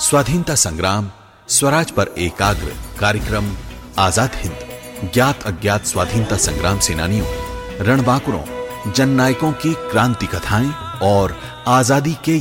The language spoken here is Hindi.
स्वाधीनता संग्राम, स्वराज पर एकाग्र कार्यक्रम आजाद हिंद, ज्ञात अज्ञात स्वाधीनता संग्राम सेनानियों, रणबांकुरों, जननायकों की क्रांति कथाएं और आजादी के